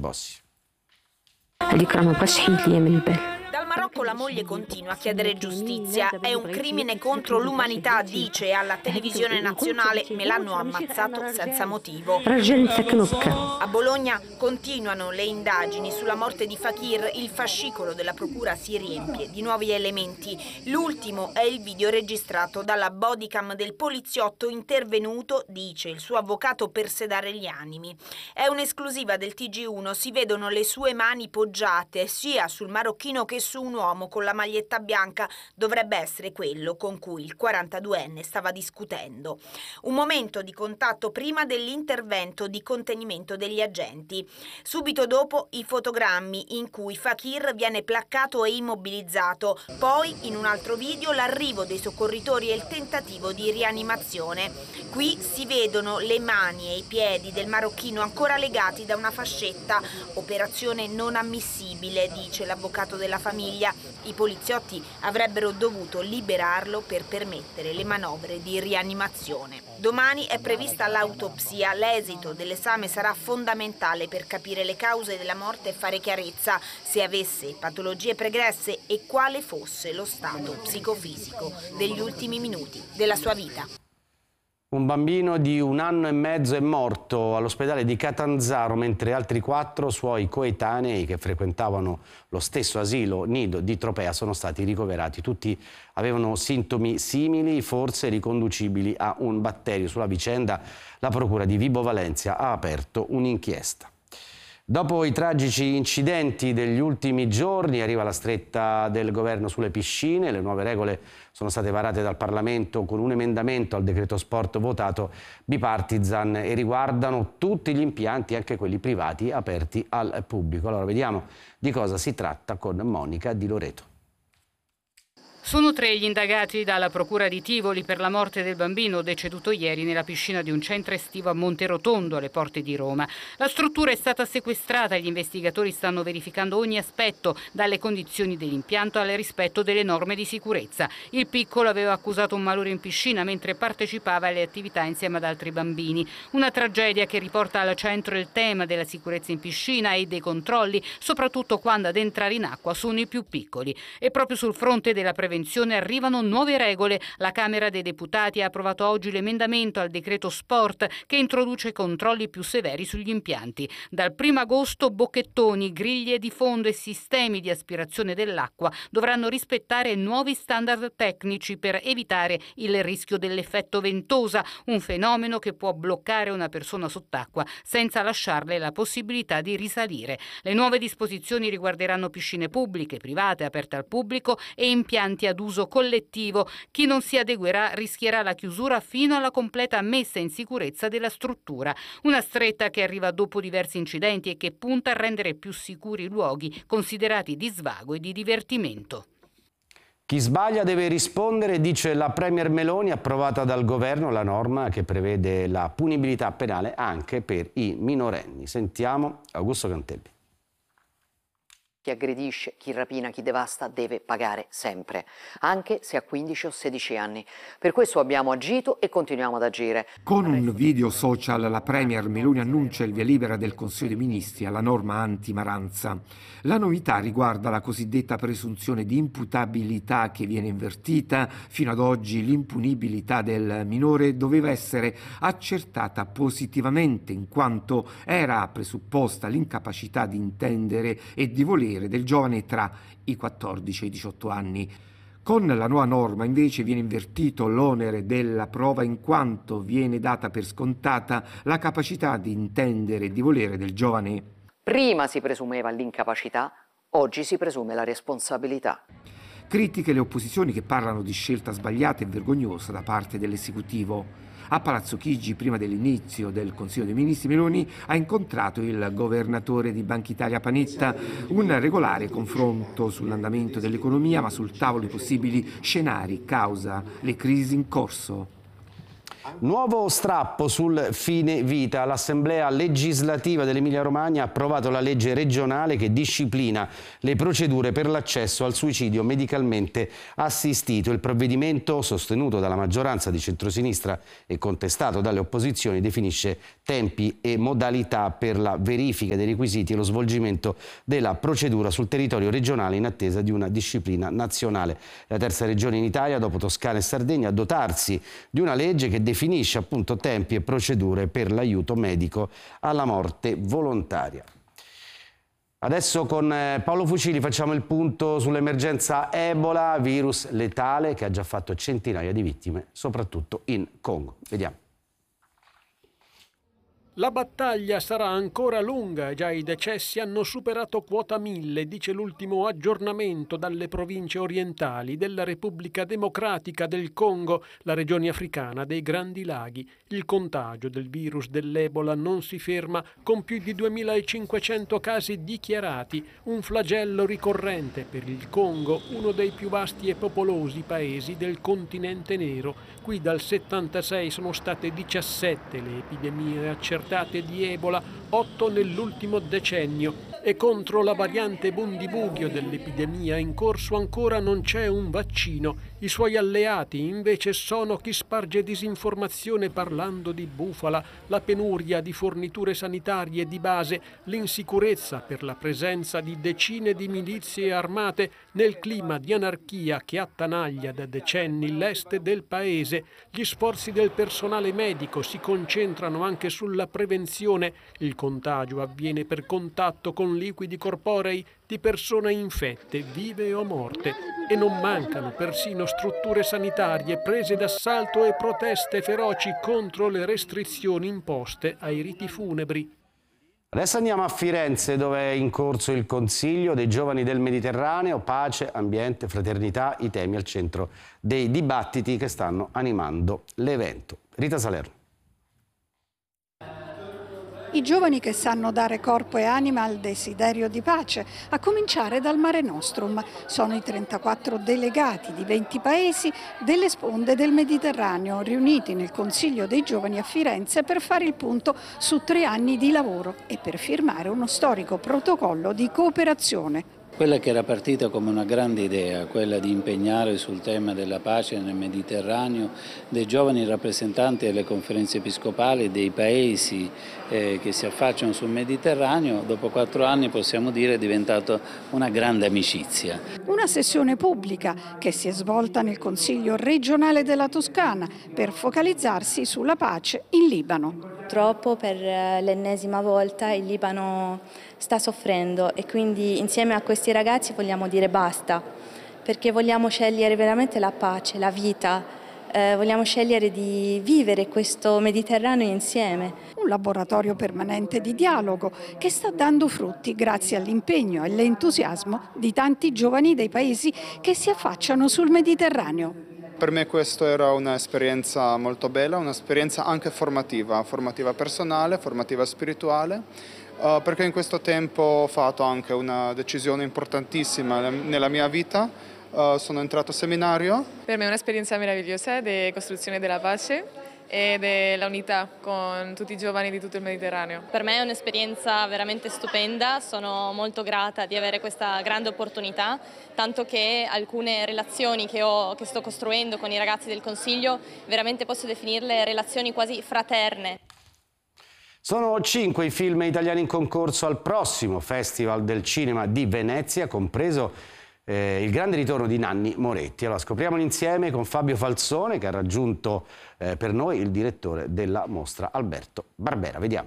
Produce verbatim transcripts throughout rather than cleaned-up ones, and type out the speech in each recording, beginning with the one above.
Bossi. Dal Marocco la moglie continua a chiedere giustizia. È un crimine contro l'umanità, dice alla televisione nazionale. Me l'hanno ammazzato senza motivo. A Bologna continuano le indagini sulla morte di Fakir. Il fascicolo della procura si riempie di nuovi elementi. L'ultimo è il video registrato dalla bodycam del poliziotto intervenuto, dice il suo avvocato, per sedare gli animi. È un'esclusiva del T G uno. Si vedono le sue mani poggiate sia sul marocchino che su un uomo con la maglietta bianca. Dovrebbe essere quello con cui il quarantaduenne stava discutendo. Un momento di contatto prima dell'intervento di contenimento degli agenti. Subito dopo i fotogrammi in cui Fakir viene placcato e immobilizzato. Poi in un altro video l'arrivo dei soccorritori e il tentativo di rianimazione. Qui si vedono le mani e i piedi del marocchino ancora legati da una fascetta. Operazione non ammissibile, dice l'avvocato della famiglia. I poliziotti avrebbero dovuto liberarlo per permettere le manovre di rianimazione. Domani è prevista l'autopsia. L'esito dell'esame sarà fondamentale per capire le cause della morte e fare chiarezza se avesse patologie pregresse e quale fosse lo stato psicofisico degli ultimi minuti della sua vita. Un bambino di un anno e mezzo è morto all'ospedale di Catanzaro, mentre altri quattro suoi coetanei che frequentavano lo stesso asilo nido di Tropea sono stati ricoverati. Tutti avevano sintomi simili, forse riconducibili a un batterio. Sulla vicenda la procura di Vibo Valentia ha aperto un'inchiesta. Dopo i tragici incidenti degli ultimi giorni arriva la stretta del governo sulle piscine. Le nuove regole sono state varate dal Parlamento con un emendamento al decreto sport votato bipartisan e riguardano tutti gli impianti, anche quelli privati, aperti al pubblico. Allora vediamo di cosa si tratta con Monica Di Loreto. Sono tre gli indagati dalla procura di Tivoli per la morte del bambino deceduto ieri nella piscina di un centro estivo a Monterotondo, alle porte di Roma. La struttura è stata sequestrata e gli investigatori stanno verificando ogni aspetto, dalle condizioni dell'impianto al rispetto delle norme di sicurezza. Il piccolo aveva accusato un malore in piscina mentre partecipava alle attività insieme ad altri bambini. Una tragedia che riporta al centro il tema della sicurezza in piscina e dei controlli, soprattutto quando ad entrare in acqua sono i più piccoli. E proprio sul fronte della prevenzione arrivano nuove regole. La Camera dei Deputati ha approvato oggi l'emendamento al decreto sport che introduce controlli più severi sugli impianti. Dal primo agosto bocchettoni, griglie di fondo e sistemi di aspirazione dell'acqua dovranno rispettare nuovi standard tecnici per evitare il rischio dell'effetto ventosa, un fenomeno che può bloccare una persona sott'acqua senza lasciarle la possibilità di risalire. Le nuove disposizioni riguarderanno piscine pubbliche, private, aperte al pubblico e impianti ad uso collettivo. Chi non si adeguerà rischierà la chiusura fino alla completa messa in sicurezza della struttura. Una stretta che arriva dopo diversi incidenti e che punta a rendere più sicuri i luoghi considerati di svago e di divertimento. Chi sbaglia deve rispondere, dice la Premier Meloni, approvata dal governo la norma che prevede la punibilità penale anche per i minorenni. Sentiamo Augusto Cantelli. Chi aggredisce, chi rapina, chi devasta deve pagare sempre, anche se ha quindici o sedici anni. Per questo abbiamo agito e continuiamo ad agire. Con un video social la Premier Meloni annuncia il via libera del Consiglio dei Ministri alla norma anti-maranza. La novità riguarda la cosiddetta presunzione di imputabilità che viene invertita. Fino ad oggi l'impunibilità del minore doveva essere accertata positivamente in quanto era presupposta l'incapacità di intendere e di volere del giovane tra i quattordici e i diciotto anni. Con la nuova norma invece viene invertito l'onere della prova in quanto viene data per scontata la capacità di intendere e di volere del giovane. Prima si presumeva l'incapacità, oggi si presume la responsabilità. Critiche le opposizioni che parlano di scelta sbagliata e vergognosa da parte dell'esecutivo. A Palazzo Chigi, prima dell'inizio del Consiglio dei Ministri, Meloni ha incontrato il governatore di Banca Italia Panetta, un regolare confronto sull'andamento dell'economia, ma sul tavolo i possibili scenari causa le crisi in corso. Nuovo strappo sul fine vita. L'Assemblea legislativa dell'Emilia-Romagna ha approvato la legge regionale che disciplina le procedure per l'accesso al suicidio medicalmente assistito. Il provvedimento, sostenuto dalla maggioranza di centrosinistra e contestato dalle opposizioni, definisce tempi e modalità per la verifica dei requisiti e lo svolgimento della procedura sul territorio regionale in attesa di una disciplina nazionale. La terza regione in Italia, dopo Toscana e Sardegna, a dotarsi di una legge che definisce appunto tempi e procedure per l'aiuto medico alla morte volontaria. Adesso con Paolo Fucili facciamo il punto sull'emergenza Ebola, virus letale che ha già fatto centinaia di vittime, soprattutto in Congo. Vediamo. La battaglia sarà ancora lunga, già i decessi hanno superato quota mille, dice l'ultimo aggiornamento dalle province orientali della Repubblica Democratica del Congo, la regione africana dei Grandi Laghi. Il contagio del virus dell'Ebola non si ferma, con più di duemilacinquecento casi dichiarati, un flagello ricorrente per il Congo, uno dei più vasti e popolosi paesi del continente nero. Qui dal settantasei sono state diciassette le epidemie accertate di Ebola, otto nell'ultimo decennio, e contro la variante Bundibugyo dell'epidemia in corso ancora non c'è un vaccino. I suoi alleati invece sono chi sparge disinformazione parlando di bufala, la penuria di forniture sanitarie di base, l'insicurezza per la presenza di decine di milizie armate nel clima di anarchia che attanaglia da decenni l'est del paese. Gli sforzi del personale medico si concentrano anche sulla prevenzione. Il contagio avviene per contatto con liquidi corporei di persone infette, vive o morte, e non mancano persino strutture sanitarie prese d'assalto e proteste feroci contro le restrizioni imposte ai riti funebri. Adesso andiamo a Firenze, dove è in corso il Consiglio dei Giovani del Mediterraneo. Pace, ambiente, fraternità, i temi al centro dei dibattiti che stanno animando l'evento. Rita Salerno. I giovani che sanno dare corpo e anima al desiderio di pace, a cominciare dal Mare Nostrum. Sono i trentaquattro delegati di venti paesi delle sponde del Mediterraneo, riuniti nel Consiglio dei Giovani a Firenze per fare il punto su tre anni di lavoro e per firmare uno storico protocollo di cooperazione. Quella che era partita come una grande idea, quella di impegnare sul tema della pace nel Mediterraneo dei giovani rappresentanti delle conferenze episcopali dei paesi eh, che si affacciano sul Mediterraneo, dopo quattro anni possiamo dire è diventata una grande amicizia. Una sessione pubblica che si è svolta nel Consiglio regionale della Toscana per focalizzarsi sulla pace in Libano. Purtroppo per l'ennesima volta il Libano sta soffrendo e quindi insieme a questi ragazzi vogliamo dire basta, perché vogliamo scegliere veramente la pace, la vita, eh, vogliamo scegliere di vivere questo Mediterraneo insieme. Un laboratorio permanente di dialogo che sta dando frutti grazie all'impegno e all'entusiasmo di tanti giovani dei paesi che si affacciano sul Mediterraneo. Per me questa era un'esperienza molto bella, un'esperienza anche formativa, formativa personale, formativa spirituale, uh, perché in questo tempo ho fatto anche una decisione importantissima nella mia vita. Uh, sono entrato a seminario. Per me è un'esperienza meravigliosa di costruzione della pace e della unità con tutti i giovani di tutto il Mediterraneo. Per me è un'esperienza veramente stupenda, sono molto grata di avere questa grande opportunità, tanto che alcune relazioni che, ho, che sto costruendo con i ragazzi del Consiglio veramente posso definirle relazioni quasi fraterne. Sono cinque i film italiani in concorso al prossimo Festival del Cinema di Venezia, compreso Eh, il grande ritorno di Nanni Moretti. Allora scopriamolo insieme con Fabio Falzone, che ha raggiunto eh, per noi il direttore della mostra, Alberto Barbera. Vediamo.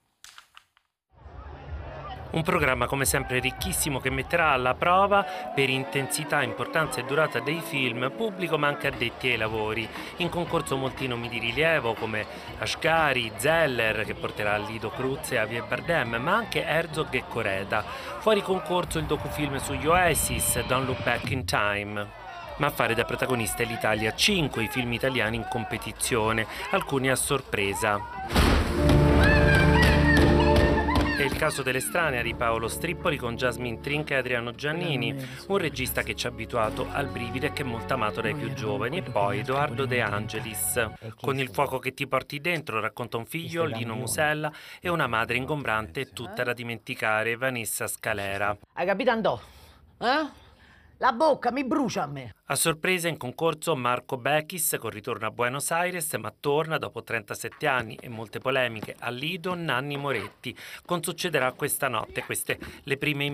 Un programma come sempre ricchissimo che metterà alla prova per intensità, importanza e durata dei film pubblico ma anche addetti ai lavori. In concorso molti nomi di rilievo come Asghari, Zeller che porterà Lido Cruz e Javier Bardem, ma anche Herzog e Coreda. Fuori concorso il docufilm sugli Oasis, Don't Look Back in Time. Ma a fare da protagonista è l'Italia, cinque i film italiani in competizione, alcuni a sorpresa. È il caso dell'Estranea di Paolo Strippoli con Jasmine Trinca e Adriano Giannini, un regista che ci ha abituato al brivido e che è molto amato dai più giovani, e poi Edoardo De Angelis. Con Il fuoco che ti porti dentro racconta un figlio, Lino Musella, e una madre ingombrante e tutta da dimenticare, Vanessa Scalera. Hai capito, Andò? Eh? La bocca mi brucia a me. A sorpresa in concorso Marco Bechis con ritorno a Buenos Aires, ma torna dopo trentasette anni e molte polemiche al Lido Nanni Moretti. Con Succederà questa notte, queste le prime